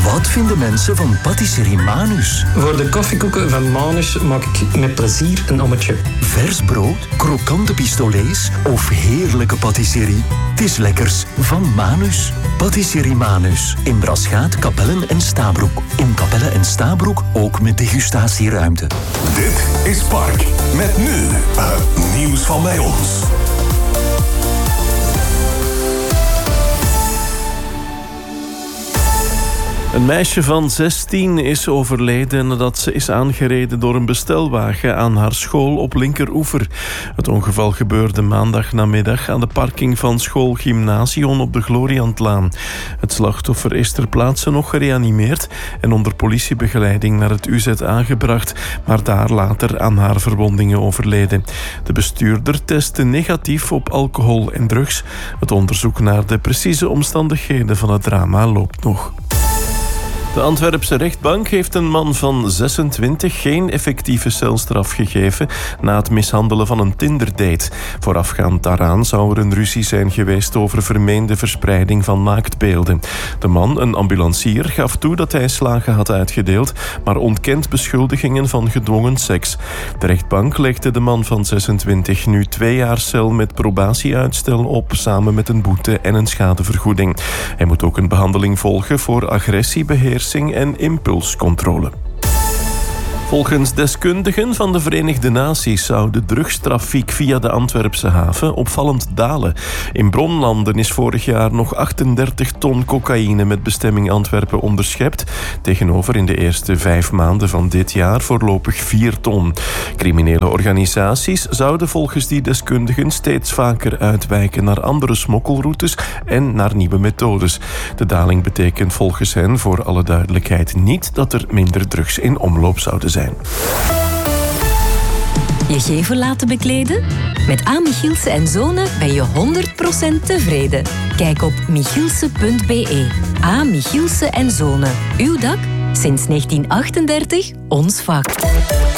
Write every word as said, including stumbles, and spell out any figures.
Wat vinden mensen van patisserie Manus? Voor de koffiekoeken van Manus maak ik met plezier een ommetje. Vers brood, krokante pistolets of heerlijke patisserie? Het is lekkers van Manus. Patisserie Manus. In Braschaat, Kapellen en Stabroek. In Kapellen en Stabroek ook met degustatieruimte. Dit is Park. Met nu het nieuws van bij ons. Een meisje van zestien is overleden nadat ze is aangereden door een bestelwagen aan haar school op Linkeroever. Het ongeval gebeurde maandag namiddag aan de parking van school Gymnasion op de Gloriantlaan. Het slachtoffer is ter plaatse nog gereanimeerd en onder politiebegeleiding naar het U Z A gebracht, maar daar later aan haar verwondingen overleden. De bestuurder testte negatief op alcohol en drugs. Het onderzoek naar de precieze omstandigheden van het drama loopt nog. De Antwerpse rechtbank heeft een man van zesentwintig geen effectieve celstraf gegeven na het mishandelen van een Tinder-date. Voorafgaand daaraan zou er een ruzie zijn geweest over vermeende verspreiding van naaktbeelden. De man, een ambulancier, gaf toe dat hij slagen had uitgedeeld, maar ontkent beschuldigingen van gedwongen seks. De rechtbank legde de man van zesentwintig nu twee jaar cel met probatieuitstel op, samen met een boete en een schadevergoeding. Hij moet ook een behandeling volgen voor agressiebeheersing en impulscontrole. Volgens deskundigen van de Verenigde Naties zou de drugstrafiek via de Antwerpse haven opvallend dalen. In bronlanden is vorig jaar nog achtendertig ton cocaïne met bestemming Antwerpen onderschept, tegenover in de eerste vijf maanden van dit jaar voorlopig vier ton. Criminele organisaties zouden volgens die deskundigen steeds vaker uitwijken naar andere smokkelroutes en naar nieuwe methodes. De daling betekent volgens hen voor alle duidelijkheid niet dat er minder drugs in omloop zouden zijn. Je gevel laten bekleden? Met A. Michielsen en Zonen ben je honderd procent tevreden. Kijk op michielsen punt b e. A. Michielsen en Zonen. Uw dak? Sinds negentien achtendertig ons vak.